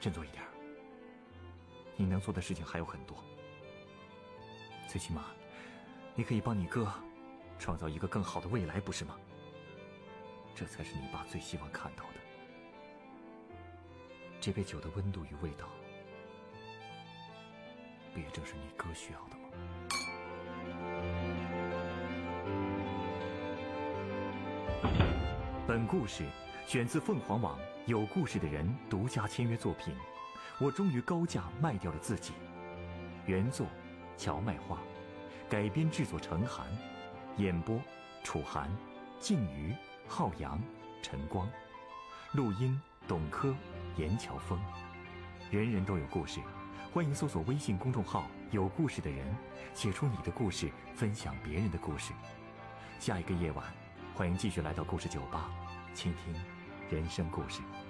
振作一点，你能做的事情还有很多。最起码，你可以帮你哥创造一个更好的未来，不是吗？这才是你爸最希望看到的。这杯酒的温度与味道，不也正是你哥需要的吗？本故事选自凤凰网有故事的人独家签约作品《我终于高价卖掉了自己》，原作荞麦花，改编制作陈寒，演播楚寒、静瑜、浩洋、陈光，录音董珂、严乔峰。人人都有故事，欢迎搜索微信公众号有故事的人，写出你的故事，分享别人的故事。下一个夜晚，欢迎继续来到故事酒吧，倾听人生故事。